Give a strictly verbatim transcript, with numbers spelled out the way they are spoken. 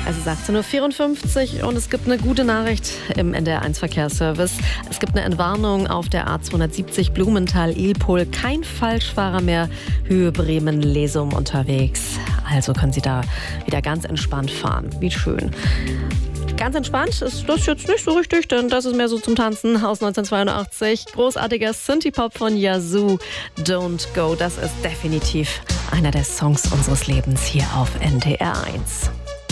Es ist achtzehn Uhr vierundfünfzig und es gibt eine gute Nachricht im N D R eins Verkehrsservice. Es gibt eine Entwarnung auf der A zweihundertsiebzig Blumenthal-Ilpol. Kein Falschfahrer mehr, Höhe Bremen-Lesum unterwegs. Also können Sie da wieder ganz entspannt fahren. Wie schön. Ganz entspannt ist das jetzt nicht so richtig, denn das ist mehr so zum Tanzen aus neunzehnhundertzweiundachtzig. Großartiger Synthie-Pop von Yazoo, Don't Go. Das ist definitiv einer der Songs unseres Lebens hier auf N D R eins.